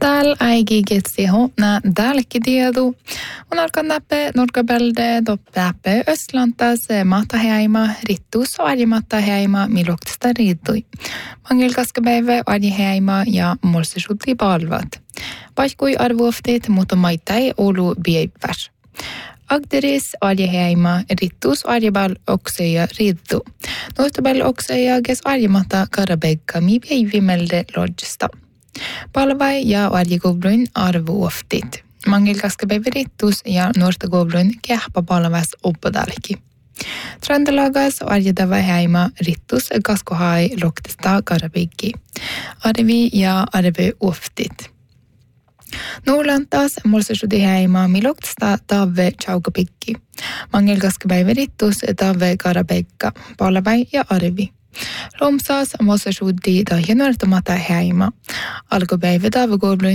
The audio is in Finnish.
Dal aigi getsi hona dalkidiedu. On alkan näppe norkabelde doppäppe Östlantas mataheima rittus arjematta heima miloktista riittui. Mangelkaskapäivä arjeheima ja molsesutli palvat. Paikkui arvuoftit, mutta maittai olu bieipäs. Agderis arjeheima rittus arjebal okseja riittu. Noistabel okseja kes arjematta karabekka mi bievimelde lodgista. Palvai ja arjegovluin arvuoftit. Mangelkaskapäivä rittus ja nuortagovluin kehpa palvas oppodalki. Trandalagas arjedava heima rittus kaskohai loktista karabekki. Arvi ja arvuoftit. Norlantas molsesudi heima miloktista tave chaukapikki. Mangelkaskapäivä rittus tave karabekka, palvai ja arvi. Romsas molsesudi ta hienoartamata heima. Alkupäivä tave govluin